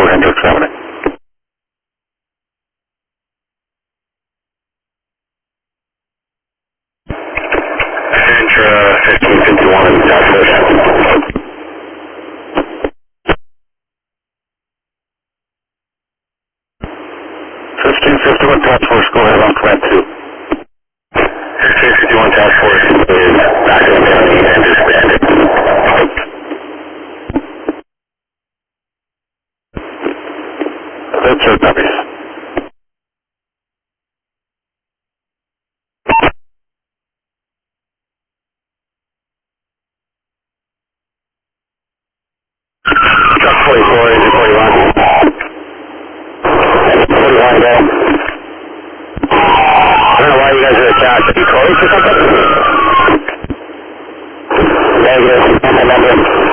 4 Hendricks Avenue. Centra 1551 in Task Force. 1551 Task Force, go ahead on command 2. 1551 Task Force is accidentally and disbanded. That's our dummies. Truck 44, engine 41. 41 go. I don't know why you guys are attached. Are you close or something? Negative. I'm